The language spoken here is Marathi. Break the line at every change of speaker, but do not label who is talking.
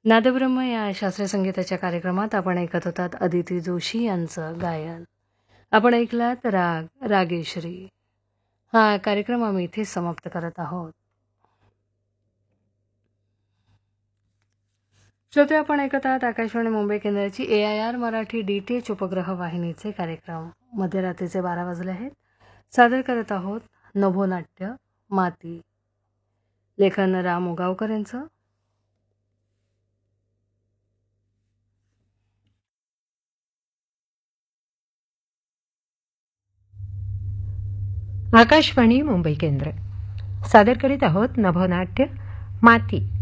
नादब्रह्म या शास्त्रीय संगीताच्या कार्यक्रमात आपण ऐकत होतात अदिती जोशी यांचं गायन. आपण ऐकलात राग रागेश्री. हा कार्यक्रम आम्ही इथेच समाप्त करत आहोत. श्रोते, आपण ऐकत आहात आकाशवाणी मुंबई केंद्राची AIR मराठी DTH उपग्रह वाहिनीचे कार्यक्रम. मध्यरात्रीचे 12 वाजले आहेत. सादर करत आहोत नभोनाट्य माती. लेखन राम उगावकर यांचं.
आकाशवाणी मुंबई केंद्र सादर करीत आहोत नभोनाट्य माती.